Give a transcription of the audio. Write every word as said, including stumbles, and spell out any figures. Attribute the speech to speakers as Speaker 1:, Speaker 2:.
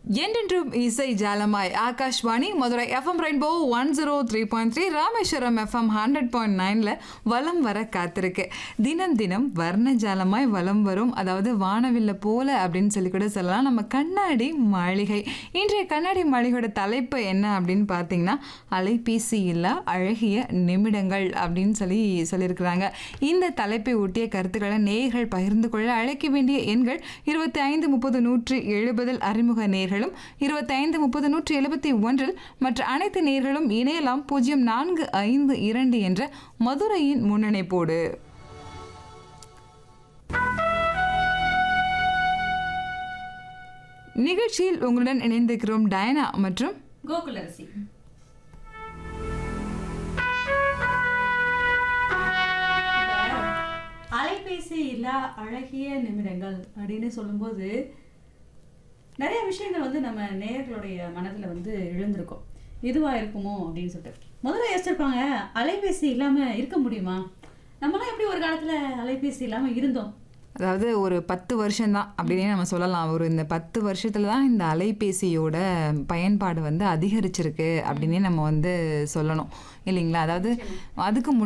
Speaker 1: என்றென்றும் இசை ஜாலமாய் Akashvani Madurai FM rainbow one zero three point three Rameswaram FM hundred point நைனில் வலம் வர காத்திருக்கு. தினம் தினம் வர்ண ஜாலமாய் வலம் வரும், அதாவது வானவில்ல போல அப்படின்னு சொல்லி கூட சொல்லலாம் நம்ம கண்ணாடி மாளிகை. இன்றைய கண்ணாடி மாளிகையோட தலைப்பு என்ன அப்படின்னு பார்த்தீங்கன்னா, அலைபேசி இல்லா அழகிய நிமிடங்கள் அப்படின்னு சொல்லி சொல்லியிருக்கிறாங்க. இந்த தலைப்பை ஒட்டிய கருத்துக்களை நேயர்கள் பகிர்ந்து கொள்ள அழைக்க வேண்டிய எண்கள் இருபத்தி ஐந்து முப்பது நூற்றி எழுபதில் அறிமுக நேர்கள், இருபத்தி ஐந்து முப்பது நூற்றி எழுபத்தி ஒன்றில் மற்ற அனைத்து நேர்களும் இணையலாம். பூஜ்ஜியம் நான்கு ஐந்து இரண்டு என்ற மதுரையின் முன்னணைப்போடு. நிகழ்ச்சியில் உங்களுடன் இணைந்திருக்கிறோம் டயனா மற்றும்
Speaker 2: கோகுலரசி. அலைபேசி இல்லா அழகிய நிமிடங்கள் அப்படின்னு சொல்லும்போது நிறைய விஷயங்கள் வந்து நம்ம நேயர்களுடைய மனதில் வந்து எழுந்திருக்கும். இதுவாக இருக்குமோ அப்படின்னு சொல்லிட்டு முதல்ல யோசிச்சிருப்பாங்க, அலைபேசி இல்லாமல் இருக்க முடியுமா, நம்மளாம் எப்படி ஒரு காலத்தில் அலைபேசி இல்லாமல் இருந்தோம்.
Speaker 1: அதாவது ஒரு பத்து வருஷம்தான் அப்படின்னே நம்ம சொல்லலாம். ஒரு இந்த பத்து வருஷத்துல தான் இந்த அலைபேசியோட பயன்பாடு வந்து அதிகரிச்சிருக்கு அப்படின்னே நம்ம வந்து சொல்லணும் இல்லைங்களா. அதாவது அதுக்கு